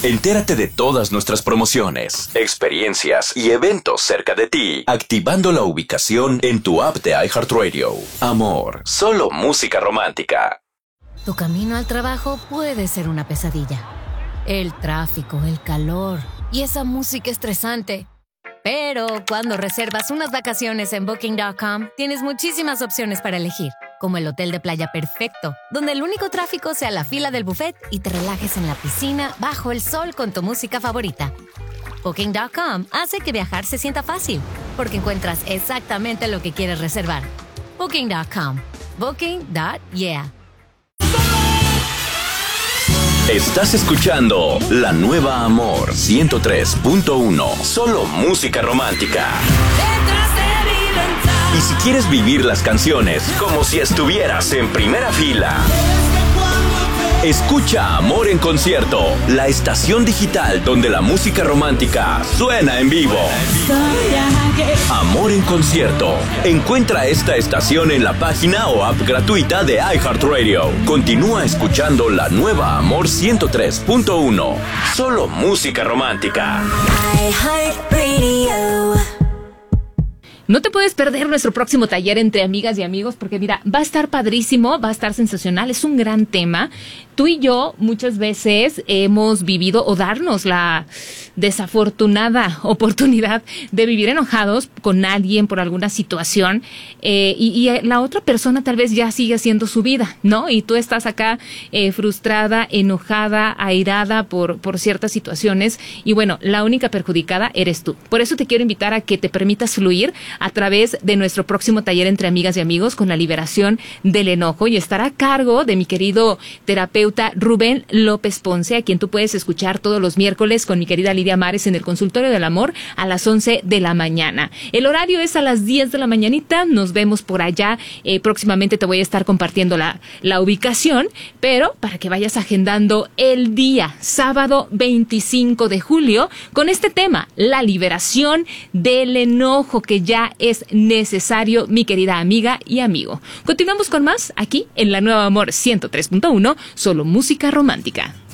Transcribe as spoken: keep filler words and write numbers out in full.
Entérate de todas nuestras promociones, experiencias y eventos cerca de ti, activando la ubicación en tu app de iHeartRadio. Amor, solo música romántica. Tu camino al trabajo puede ser una pesadilla. El tráfico, el calor y esa música estresante. Pero cuando reservas unas vacaciones en Booking punto com, tienes muchísimas opciones para elegir, como el hotel de playa perfecto, donde el único tráfico sea la fila del buffet y te relajes en la piscina bajo el sol con tu música favorita. Booking punto com hace que viajar se sienta fácil, porque encuentras exactamente lo que quieres reservar. Booking punto com. Booking punto yeah. Estás escuchando La Nueva Amor ciento tres punto uno. Solo música romántica. Y si quieres vivir las canciones como si estuvieras en primera fila, escucha Amor en Concierto, la estación digital donde la música romántica suena en vivo. Amor en Concierto. Encuentra esta estación en la página o app gratuita de iHeartRadio. Continúa escuchando La Nueva Amor ciento tres punto uno. Solo música romántica. iHeartRadio. No te puedes perder nuestro próximo taller entre amigas y amigos porque mira, va a estar padrísimo, va a estar sensacional, es un gran tema. Tú y yo muchas veces hemos vivido o darnos la desafortunada oportunidad de vivir enojados con alguien por alguna situación eh, y, y la otra persona tal vez ya sigue haciendo su vida, ¿no? Y tú estás acá eh, frustrada, enojada, airada por, por ciertas situaciones y bueno, la única perjudicada eres tú. Por eso te quiero invitar a que te permitas fluir a través de nuestro próximo taller entre amigas y amigos con la liberación del enojo y estará a cargo de mi querido terapeuta Rubén López Ponce, a quien tú puedes escuchar todos los miércoles con mi querida Lidia Mares en el Consultorio del Amor a las once de la mañana. El horario es a las diez de la mañanita, nos vemos por allá, eh, próximamente te voy a estar compartiendo la, la ubicación, pero para que vayas agendando el día, sábado veinticinco de julio, con este tema, la liberación del enojo que ya es necesario, mi querida amiga y amigo. Continuamos con más aquí en La Nueva Amor ciento tres punto uno, solo música romántica.